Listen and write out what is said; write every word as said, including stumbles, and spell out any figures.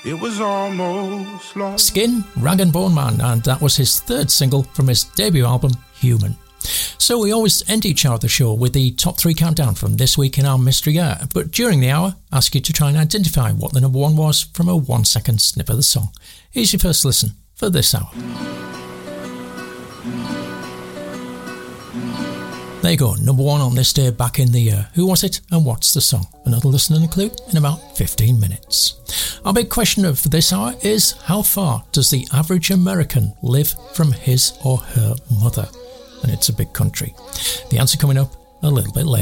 It was almost lost. Skin, Rag and Bone Man, and that was his third single from his debut album, Human. So we always end each hour of the show with the top three countdown from this week in our mystery hour, but during the hour, ask you to try and identify what the number one was from a one second snip of the song. Here's your first listen for this hour. There you go, number one on this day back in the year. Who was it and what's the song? Another listening clue in about fifteen minutes. Our big question for this hour is, how far does the average American live from his or her mother? And it's a big country. The answer coming up a little bit later.